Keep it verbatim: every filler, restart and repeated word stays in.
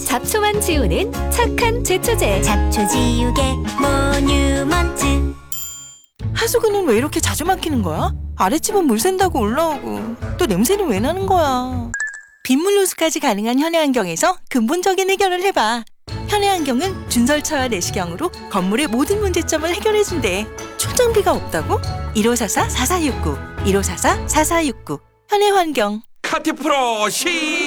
잡초만 지우는 착한 제초제. 잡초 지우개 모뉴먼트. 하수구는 왜 이렇게 자주 막히는 거야? 아랫집은 물 샌다고 올라오고 또 냄새는 왜 나는 거야? 빗물 누수까지 가능한 현해환경에서 근본적인 해결을 해봐. 현해환경은 준설차와 내시경으로 건물의 모든 문제점을 해결해준대. 출장비가 없다고? 일오사사 사사육구 일오사사 사사육구 현해환경. 카티프로 시